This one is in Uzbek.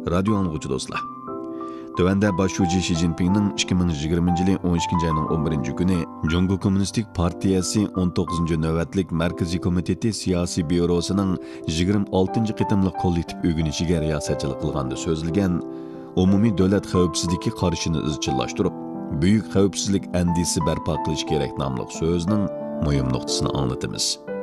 Radio anlıqçı dostlar. Tövende başçıcı Xi Jinping'nin 2020 yılı 12. ayının 11. günü Cumhuriyet Komünistik Partiyası 19. növbetlik Merkezi Komiteti Siyasi Bürosu'nun 26. qitimlik kollektiv ögünüşüge riyasatçılık kılganda sözlügen umumi devlet xavfsizligi qarşını izchillashtirib, büyük xavfsizlik endisi barpo qilish kerak nomli so'zning muhim nuqtasini anglatamiz.